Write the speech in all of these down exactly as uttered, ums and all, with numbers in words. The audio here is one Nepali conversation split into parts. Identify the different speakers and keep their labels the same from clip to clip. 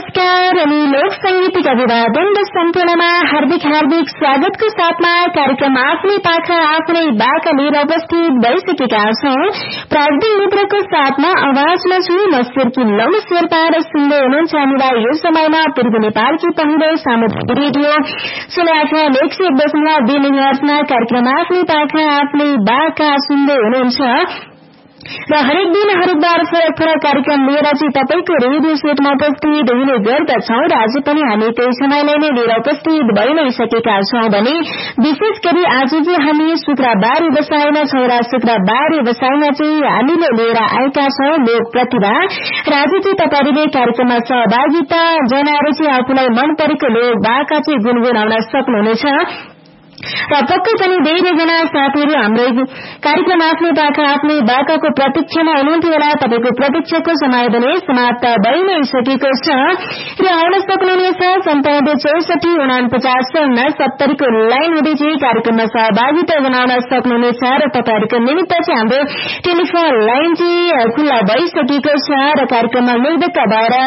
Speaker 1: नमस्कार अनि लोक संगीतका अभिवादन र सम्पूर्णमा हार्दिक हार्दिक स्वागतको साथमा कार्यक्रम आफ्नै पाखा आफ्नै बाका लिएर उपस्थित भइसकेका छौं। प्राविधिक मित्रको साथमा आवाजमा छु म सिर्की लम शेर्पा र सुन्दै हुनुहुन्छ हामीलाई यो समयमा पूर्व नेपालकी पहिलो सामुदायिक रेडियो सुनाखा एक सय दशमलव दुई मेगाहर्जमा कार्यक्रम आफ्नै पाखा आफ्नै बाका सुन्दै हुनुहुन्छ र हरेक दिन हरेक बार फरक फरक कार्यक्रम लिएर चाहिँ तपाईको रेडियो सेटमा उपस्थित हुने गर्दछौं र आज पनि हामी त्यही समयलाई नै लिएर उपस्थित भइ नै सकेका छौं भने विशेष गरी आज चाहिँ हामी शुक्रबार व्यवसायमा छौं र शुक्रबार व्यवसायमा चाहिँ हामीले लिएर आएका छौं लोक प्रतिभा र आज चाहिँ तपाईले कार्यक्रममा सहभागिता जनाएर चाहिँ आफूलाई मन परेको लोक बाका चाहिँ गुनगुनाउन सक्नुहुनेछ र पक्कै पनि धेरैजना साथीहरू हाम्रो कार्यक्रम आफ्नै पाखा आफ्नै बाकाको प्रतीक्षामा हुनुहुन्थ्यो होला। तपाईको प्रतीक्षाको समय भने समाप्त भइ नै सकेको छ र आउन सक्नुहुनेछ सन्तानब्बे चौसठी उनापचास सत्तरीको लाइन हुँदै चाहिँ कार्यक्रममा सहभागिता जनाउन सक्नुहुनेछ र तपाईहरूको निमित्त चाहिँ हाम्रो टेलिफोन लाइन चाहिँ खुल्ला भइसकेको छ र कार्यक्रममा निर्धक्क भएर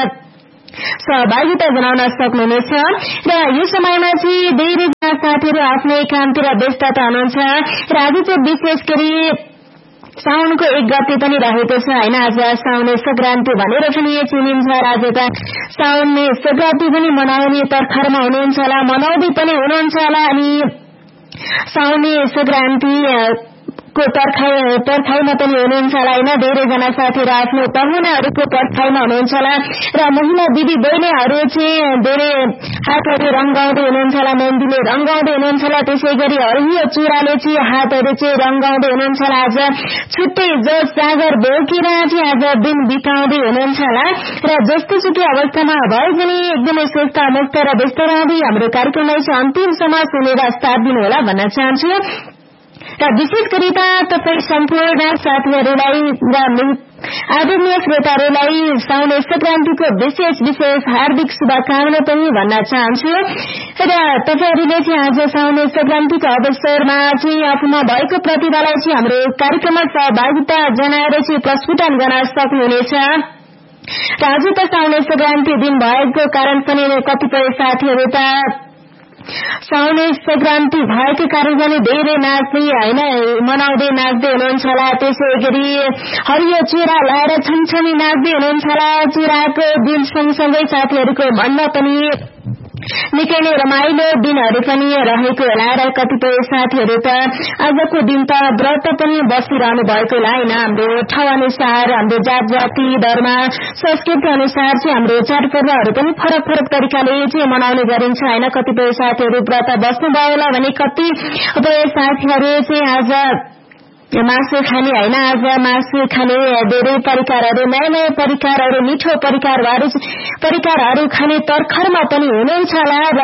Speaker 1: सहभागिता जनाउन सक्नुहुनेछ र यो समयमा चाहिँ धेरैजना साथीहरू आफ्नै कामतिर व्यस्तता हुनुहुन्छ र आज चाहिँ विशेष गरी साउनको एक गते पनि रहेको छ हैन। आज साउने संक्रान्ति भनेर पनि चिनिन्छ र आज त साउने संक्रान्ति पनि मनाउने तर्खरमा हुनुहुन्छ होला, मनाउँदै पनि हुनुहुन्छ होला अनि साउने संक्रान्ति को पर्खाइ पर्खाइमा पनि हुनुहुन्छ होला हैन। धेरैजना साथीहरू आफ्नो पाहुनाहरूको पर्खाइमा हुनुहुन्छ होला र महिला दिदी बहिनीहरू चाहिँ धेरै हातहरू रंगाउँदै हुनुहुन्छ होला, मेहन्दीले रंगाउँदै हुनुहुन्छ होला, त्यसै गरी हरियो चुराले चाहिँ हातहरू चाहिँ रंगाउँदै हुनुहुन्छ होला। आज छुट्टै जोस जागर बोकेर चाहिँ आज दिन बिताउँदै हुनुहुन्छ होला र जस्तो सुकै अवस्थामा भए पनि एकदमै स्वस्थ मुक्त र व्यस्त रहँदै हाम्रो कार्यक्रमलाई चाहिँ अन्तिमसम्म सुनेर साथ दिनु होला भन्न चाहन्छु र विशेष गरी त तपाई सम्पूर्ण साथीहरूलाई र आदरणीय श्रोताहरूलाई साउने संक्रान्तिको विशेष विशेष हार्दिक शुभकामना पनि भन्न चाहन्छु र तपाईहरूले चाहिँ आज साउने संक्रान्तिको अवसरमा चाहिँ आफूमा भएको प्रतिभालाई चाहिँ हाम्रो कार्यक्रममा सहभागिता जनाएर चाहिँ प्रस्फुटन गर्न सक्नुहुनेछ र आज त साउने संक्रान्ति दिन भएको कारण पनि कतिपय साथीहरू त साउने संक्रान्ति भएको कारण पनि धेरै नाच्दै हैन मनाउँदै नाच्दै हुनुहुन्छ होला। त्यसै गरी हरियो चुरा लाएर छमछमी नाच्दै हुनुहुन्छ होला। चुराको दिन सँगसँगै साथीहरूको मनमा पनि निकै नै रमाइलो दिनहरू पनि रहेको होला र कतिपय साथीहरू त आजको दिन त व्रत पनि बसिरहनु भएको होला हैन। हाम्रो ठाउँ अनुसार हाम्रो जात जाति धर्म संस्कृति अनुसार चाहिँ हाम्रो चाडपर्वहरू पनि फरक फरक तरिकाले चाहिँ मनाउने गरिन्छ हैन। कतिपय साथीहरू व्रत बस्नु भयो होला भने कतिपय साथीहरू चाहिँ आज मासु खाने हैन। आज मासु खाने धेरै परिकारहरू नयाँ नयाँ परिकारहरू मिठो परिकारहरू परिकारहरू खाने तर्खरमा पनि हुनुहुन्छ होला र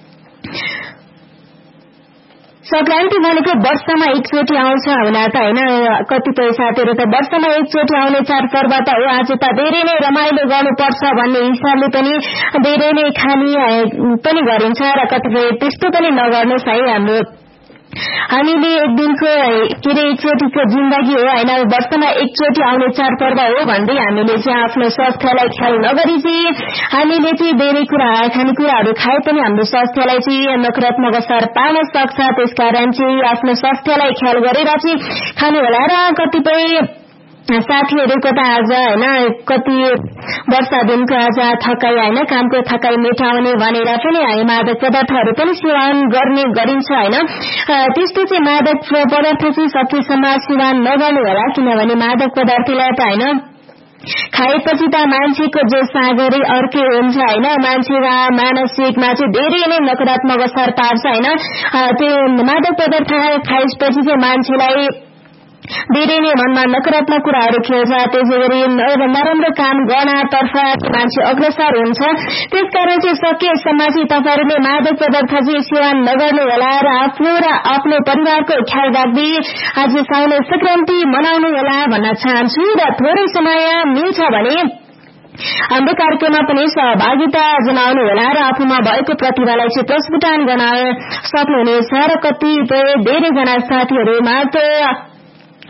Speaker 1: संक्रान्ति भनेको वर्षमा एकचोटि आउँछ हुन त हैन। कतिपय साथीहरू त वर्षमा एकचोटि आउने चाडपर्व त हो, आज त धेरै नै रमाइलो गर्नुपर्छ भन्ने हिसाबले पनि धेरै नै खाने पनि गरिन्छ र कतिपय त्यस्तो पनि नगर्नुहोस् है। हाम्रो हामीले एक दिनको के अरे एकचोटिको जिन्दगी हो हैन, वर्षमा एकचोटि आउने चाडपर्व हो भन्दै हामीले चाहिँ आफ्नो स्वास्थ्यलाई ख्याल नगरी चाहिँ हामीले चाहिँ धेरै कुरा खानेकुराहरू खाए पनि हाम्रो स्वास्थ्यलाई चाहिँ नकारात्मक असर पार्न सक्छ। त्यसकारण चाहिँ आफ्नो स्वास्थ्यलाई ख्याल गरेर चाहिँ खानु होला र कतिपय साथीहरूको त आज हैन कति वर्ष दिनको आज थकाइ हैन कामको थकाइ मेटाउने भनेर पनि मादक पदार्थहरू पनि सेवन गर्ने गरिन्छ हैन। त्यस्तो चाहिँ मादक पदार्थ चाहिँ सकेसम्म सेवन नगर्नु होला, किनभने मादक पदार्थलाई त हैन खाएपछि त मान्छेको जो सागरै अर्कै हुन्छ हैन। मान्छेका मानसिकमा चाहिँ धेरै नै नकारात्मक असर पार्छ हैन। त्यो मादक पदार्थ खाएपछि चाहिँ मान्छेलाई धेरै नै मनमा नकारात्मक कुराहरू खेल्छ, त्यसै गरी नराम्रो काम गर्नतर्फ मान्छे अग्रसर हुन्छ। त्यसकारण चाहिँ सकेसम्म चाहिँ तपाईहरुले मादक पदार्थ चाहिँ सेवन नगर्नु होला र आफ्नो र आफ्नो परिवारको ख्याल राख्दै आज साउने संक्रान्ति मनाउनु होला भन्न चाहन्छु र थोरै समय मिल्छ भने हाम्रो कार्यक्रममा पनि सहभागिता जनाउनु होला र आफूमा भएको प्रतिभालाई चाहिँ प्रस्फुटन गर्न सक्नुहुनेछ र कतिपय धेरैजना साथीहरू मात्र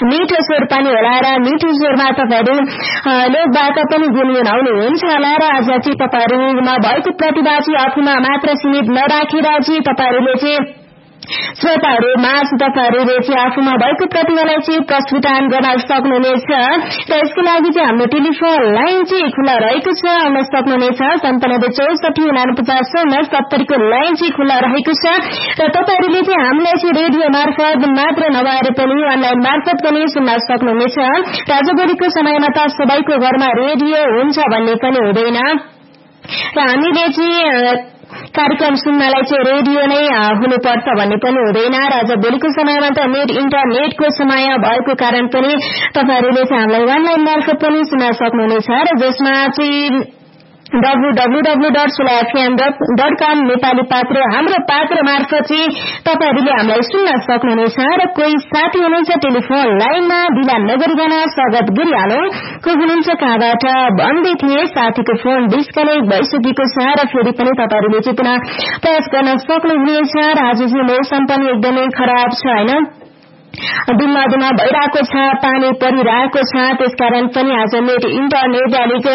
Speaker 1: मिठो स्वर पनि होला र मिठो स्वरमा तपाईहरु लोकवार्ता पनि गुनगुनाउनुहुन्छ होला र आज चाहिँ तपाईहरुमा भएको प्रतिभा चाहिँ आफूमा मात्र सीमित नराखेर चाहिँ तपाईहरुले चाहिँ श्रोताहरु माझ तपाईहरुले चाहिँ आफूमा भएको प्रतिभालाई चाहिँ प्रस्फुटन गर्न सक्नुहुनेछ र यसको लागि चाहिँ हाम्रो टेलिफोन लाइन चाहिँ खुला रहेको छ आउन सक्नुहुनेछ सन्तानब्बे चौसठी उनापचास सत्तरी को लाइन चाहिँ खुला रहेको छ र तपाईहरुले चाहिँ हामीलाई चाहिँ रेडियो मार्फत मात्र नभएर पनि अनलाइन मार्फत पनि सुन्न सक्नुहुनेछ र आजभोलिको समयमा त सबैको घरमा रेडियो हुन्छ भन्ने पनि हुँदैन र हामीले चाहिँ कार्यक्रम सुन्नलाई चाहिँ रेडियो नै हुनुपर्छ भन्ने पनि हुँदैन र आज भोलिको समयमा त नेट इन्टरनेटको समय भएको कारण पनि तपाईहरुले चाहिँ हामीलाई अनलाइन मार्फत पनि सुन्न सक्नुहुनेछ र जसमा चाहिँ डब्लु डब्लु डब्लु डट सोला एफएम डट कम नेपाली पात्र हाम्रो पात्र मार्फत चाहिँ तपाईहरुले हामीलाई सुन्न सक्नुहुनेछ र कोही साथी हुनुहुन्छ टेलिफोन लाइनमा बिना नगरिकन स्वागत गरिहालौं को हुनुहुन्छ कहाँबाट भन्दै थिए साथीको फोन डिस्कनेक्ट भइसकेको छ र फेरि पनि तपाईहरुले चाहिँ पुनः प्रयास गर्न सक्नुहुनेछ र आज चाहिँ मौसम पनि एकदमै खराब छ हैन दिनमा दिनमा भइरहेको छ पानी परिरहेको छ त्यसकारण पनि आज नेट इन्टरनेट अलिक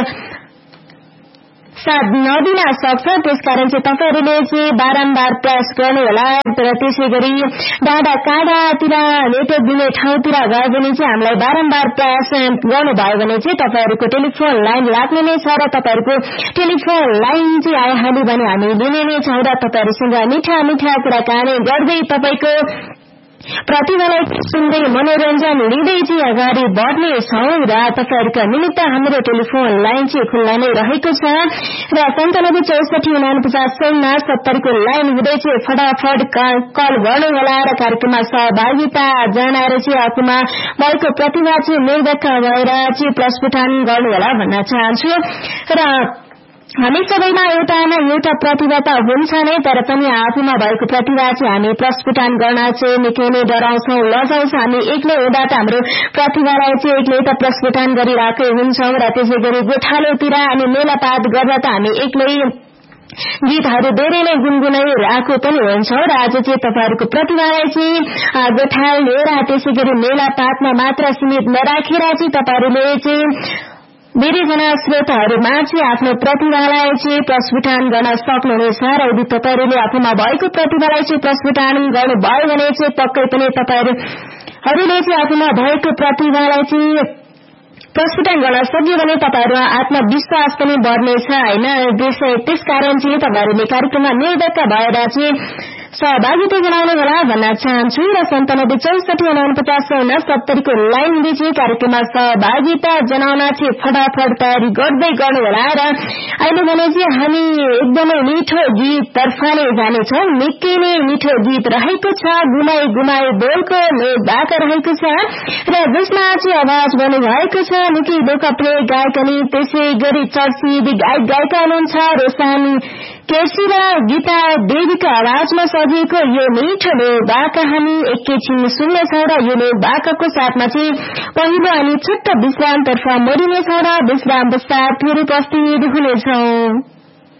Speaker 1: साथ नदिन सक्छ त्यसकारण चाहिँ तपाईहरुले चाहिँ बारम्बार प्रयास गर्नुहोला र त्यसैगरी डाँडा काँडातिर नेटवर्क दिने ठाउँतिर गए भने चाहिँ हामीलाई बारम्बार प्रयास गर्नुभयो भने चाहिँ तपाईहरुको टेलिफोन लाइन लाग्ने नै छ र तपाईहरुको टेलिफोन लाइन चाहिँ आइहाल्यो भने हामी लिने नै छौं र तपाईहरुसँग मिठा मिठा कुराकानी गर्दै तपाईको प्रतिभालाई सुन्दै मनोरञ्जन लिँदै चाहिँ अगाडि बढ्ने छौं र तपाईहरुका निमित्त हाम्रो टेलिफोन लाइन चाहिँ खुल्ला नै रहेको छ र सन्तानब्बे चौसठी उनापचास सत्तरी को लाइन हुँदै चाहिँ फटाफट कल गर्नुहोला र कार्यक्रममा सहभागिता जनाएर चाहिँ आफूमा भएको प्रतिभा चाहिँ निर्धक्क भएर चाहिँ प्रस्फुटन गर्नुहोला भन्न चाहन्छु र हामी सबैमा एउटा न एउटा प्रतिभा त हुन्छ नै तर पनि आफूमा भएको प्रतिभा चाहिँ हामी प्रस्फुटन गर्न चाहिँ निकै नै डराउँछौं लजाउँछौं हामी एक्लै हुँदा त हाम्रो प्रतिभालाई चाहिँ एक्लै त प्रस्फुटन गरिरहेकै हुन्छौं र त्यसैगरी गोठालोतिर अनि मेलापात गर्दा त हामी एक्लै गीतहरू धेरै नै गुनगुनाइरहेको पनि हुन्छौं र आज चाहिँ तपाईहरुको प्रतिभालाई चाहिँ गोठाल लिएर त्यसैगरी मेलापातमा मात्र सीमित नराखेर चाहिँ तपाईहरुले चाहिँ धेरैजना श्रोताहरुमा चाहिँ आफ्नो प्रतिभालाई चाहिँ प्रस्फुटन गर्न सक्नुहुनेछ र यदि तपाईहरुले आफूमा भएको प्रतिभालाई चाहिँ प्रस्फुटन गर्नुभयो भने चाहिँ पक्कै पनि तपाईहरुले चाहिँ आफूमा भएको प्रतिभालाई चाहिँ प्रस्फुटन गर्न सक्यो भने तपाईहरुमा आत्मविश्वास पनि बढ्नेछ हैन त्यसकारण चाहिँ तपाईहरुले कार्यक्रममा निर्धक्क भएर चाहिँ सहभागिता जनाउनु होला भन्न चाहन्छु र सन्तानब्बे चौसठी उनापचास सत्तरी को लाइन दिए कार्यक्रममा सहभागिता जनाउन चाहिँ फटाफट तयारी गर्दै गर्नुहोला र अहिले भने चाहिँ हामी एकदमै मिठो गीत तर्फ नै जानेछौं निकै नै मिठो गीत रहेको छ गुमाई गुमाई बोलको बाका रहेको छ र जसमा चाहिँ आवाज गर्नु भएको छ निकै लोकप्रिय गायक अनि त्यसै गरी चर्चित गायक गायिका हुनुहुन्छ रोशन केसी र गीता देवीको आवाजमा सजिएको यो मिठो लोकवार्ता हामी एकैछिन सुन्नेछौं र यो लोकवार्ताको साथमा चाहिँ पहिलो अनि छोटो विश्रामतर्फ मोडिनेछौं र विश्राम पश्चात फेरि उपस्थित हुनेछौं।